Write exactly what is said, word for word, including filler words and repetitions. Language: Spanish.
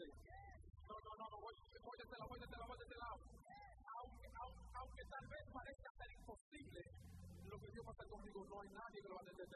usted. No, no, no, no, voy, voy de este lado, voy de este lado, voy de este lado. Aunque, aunque, aunque tal vez parezca ser imposible, lo que Dios va a hacer conmigo, no hay nadie que lo va a entender.